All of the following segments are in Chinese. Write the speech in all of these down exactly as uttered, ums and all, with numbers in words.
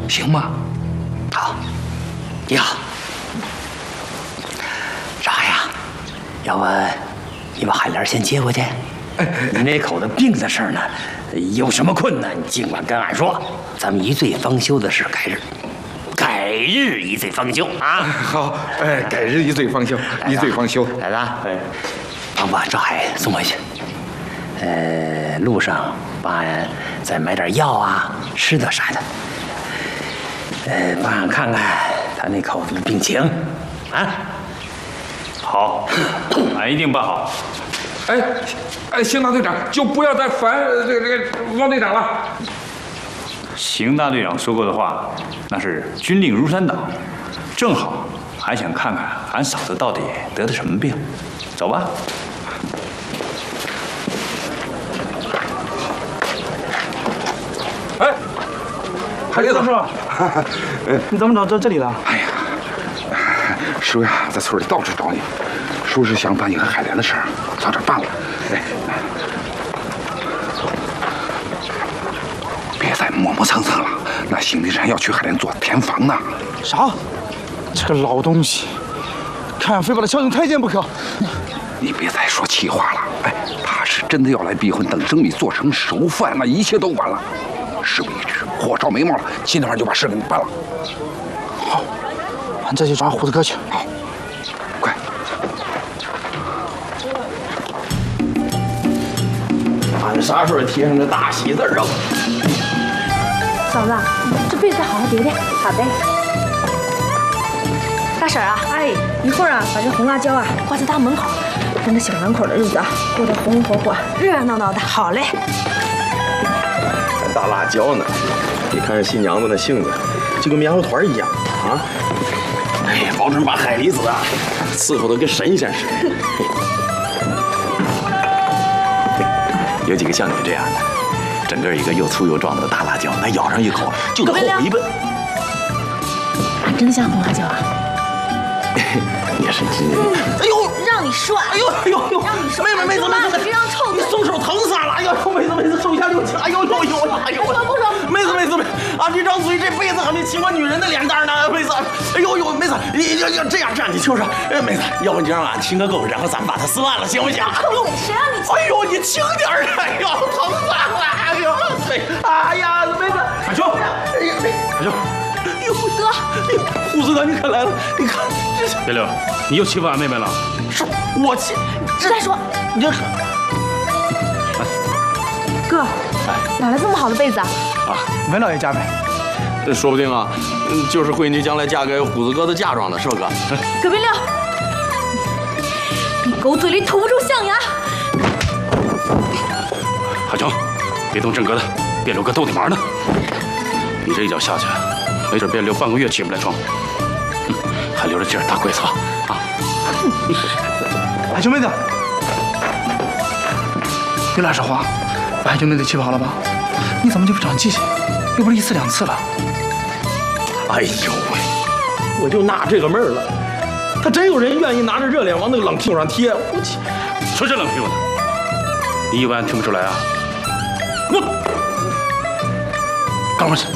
行吗？ 好，你好，啥呀？要不你把海莲先接过去？你那口子病的事儿呢，有什么困难，你尽管跟俺说，咱们一醉方休的事改日。 改日一醉方休啊！ 好，哎，改日一醉方休，一醉方休。 来了，哎，帮把赵海送回去。呃，路上帮俺再买点药啊、吃的啥的。呃，帮俺看看他那口子的病情，啊。 好，俺一定办好。 哎，哎，邢大队长，就不要再烦这个这个王队长了。 邢大队长说过的话，那是军令如山倒。正好，还想看看俺嫂子到底得的什么病。走吧。 哎，海林子， 你怎么找到这里了？ 哎呀，叔呀，在村里到处找你，叔是想把你和海莲的事儿早点办了。哎。 别再磨磨蹭蹭了，那邢地山要去海莲做田房呢。 啥？这个老东西，看样非把他敲成太监不可。 你别再说气话了。哎，他是真的要来逼婚，等生米做成熟饭，那一切都完了。事不宜迟，火烧眉毛了，今天晚上就把事给你办了。 好，俺再去找胡子哥去。 好，快。 俺啥时候贴上这大喜字啊？ 嫂子，这被子好好叠叠。好的。大婶啊，哎，一会儿啊，把这红辣椒啊挂在大门口，让这小两口的日子啊过得红红火火、热热闹闹的。好嘞。 还大辣椒呢，你看这新娘子那性子，就跟棉花团一样啊！哎呀，保准把海狸子啊伺候的跟神仙似的。有几个像你这样的？ 整个一个又粗又壮的大辣椒，那咬上一口就跟后悔奔。 俺真像红辣椒啊！ 也是真。 哎呦，让你说！ 哎呦哎呦哎呦！ 让你说！ 妹妹妹子妹子， 别让臭你松手疼死俺了！哎呦妹子妹子，手下留情！哎呦呦呦！哎呦！ 不说不说！ 妹子妹子妹，啊这张嘴这辈子还没亲过女人的脸蛋呢！妹子，哎呦呦妹子，你要要这样这样，你听我说，哎妹子，要不你就让俺亲个够，然后咱们把它撕烂了，行不行？ 哎呦，谁让你？ 哎呦，你轻点儿！哎呦，疼死俺了！哎呦，哎呀，妹子， 海兄， 哎呀， 海兄， 哎呦哥，哎呦，胡子哥你可来了！你看这别溜，你又欺负俺妹妹了。 是我欺，这再说， 你这哥，哪来这么好的被子啊？ 啊，文老爷家呗。 说不定啊，就是慧妮将来嫁给虎子哥的嫁妆呢，是吧哥？ 葛冰溜，你狗嘴里吐不出象牙！ 海兄，别动正哥的，卞六哥逗你玩呢。你这一脚下去，没准卞六半个月起不来床。嗯，还留着劲儿打鬼子吧？啊！ 海兄妹子，别拉实话，把海兄妹子气跑了吧？你怎么就不长记性？又不是一次两次了。 哎呦喂，我就纳这个闷儿了，他真有人愿意拿着热脸往那个冷屁股上贴？我去， 说这冷屁股的，你以为俺听不出来啊？我干什么事？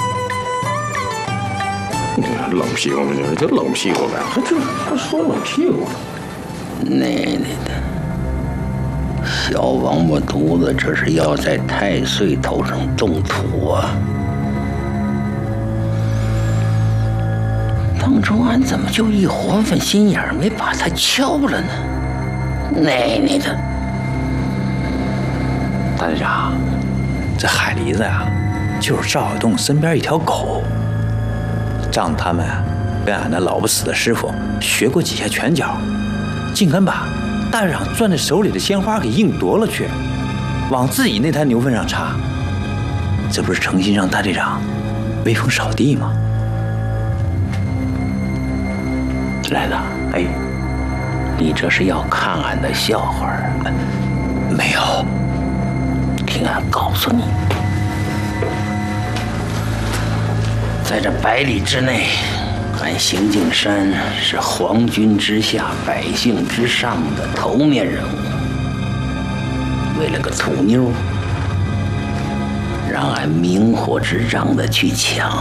你看冷屁股，你这冷屁股呗，还这还说冷屁股？ 奶奶的，小王八犊子，这是要在太岁头上动土啊！当初俺怎么就一活分心眼儿没把他敲了呢？奶奶的！ 大队长，这海狸子呀，就是赵小栋身边一条狗。仗他们跟俺那老不死的师傅学过几下拳脚，竟敢把大队长攥在手里的鲜花给硬夺了去，往自己那滩牛粪上插，这不是诚心让大队长威风扫地吗？ 来了，哎，你这是要看俺的笑话儿？ 没有， 听俺告诉你，在这百里之内，俺邢景山是皇军之下、百姓之上的头面人物。为了个土妞，让俺明火执仗的去抢。